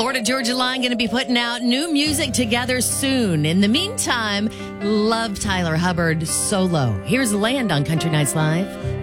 Florida Georgia Line going to be putting out new music together soon. In the meantime, love Tyler Hubbard solo. Here's Land on Country Nights Live.